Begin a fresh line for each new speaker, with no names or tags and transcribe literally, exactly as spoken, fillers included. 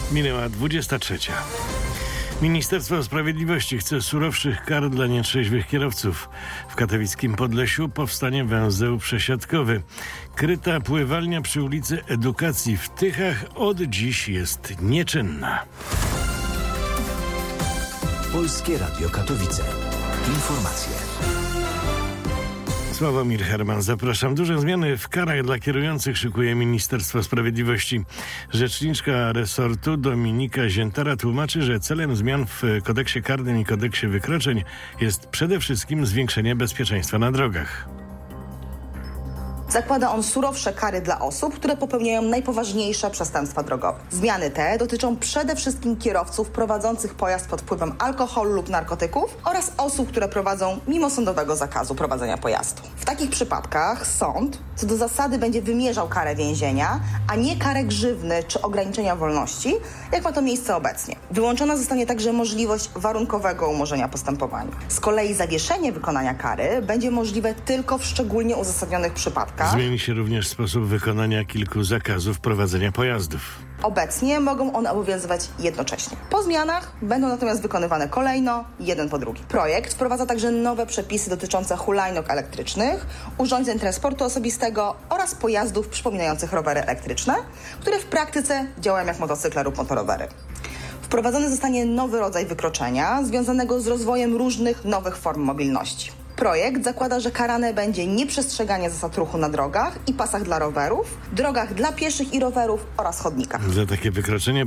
Minęła dwudziesta trzecia. Ministerstwo Sprawiedliwości chce surowszych kar dla nietrzeźwych kierowców. W katowickim Podlesiu powstanie węzeł przesiadkowy. Kryta pływalnia przy ulicy Edukacji w Tychach od dziś jest nieczynna.
Polskie Radio Katowice. Informacje.
Sławomir Herman, zapraszam. Duże zmiany w karach dla kierujących szykuje Ministerstwo Sprawiedliwości. Rzeczniczka resortu Dominika Ziętara tłumaczy, że celem zmian w kodeksie karnym i kodeksie wykroczeń jest przede wszystkim zwiększenie bezpieczeństwa na drogach.
Zakłada on surowsze kary dla osób, które popełniają najpoważniejsze przestępstwa drogowe. Zmiany te dotyczą przede wszystkim kierowców prowadzących pojazd pod wpływem alkoholu lub narkotyków oraz osób, które prowadzą mimo sądowego zakazu prowadzenia pojazdu. W takich przypadkach sąd co do zasady będzie wymierzał karę więzienia, a nie karę grzywny czy ograniczenia wolności, jak ma to miejsce obecnie. Wyłączona zostanie także możliwość warunkowego umorzenia postępowania. Z kolei zawieszenie wykonania kary będzie możliwe tylko w szczególnie uzasadnionych przypadkach.
Zmieni się również sposób wykonania kilku zakazów prowadzenia pojazdów.
Obecnie mogą one obowiązywać jednocześnie. Po zmianach będą natomiast wykonywane kolejno, jeden po drugim. Projekt wprowadza także nowe przepisy dotyczące hulajnóg elektrycznych, urządzeń transportu osobistego oraz pojazdów przypominających rowery elektryczne, które w praktyce działają jak motocykle lub motorowery. Wprowadzony zostanie nowy rodzaj wykroczenia związanego z rozwojem różnych nowych form mobilności. Projekt zakłada, że karane będzie nieprzestrzeganie zasad ruchu na drogach i pasach dla rowerów, drogach dla pieszych i rowerów oraz chodnikach.
Za takie wykroczenie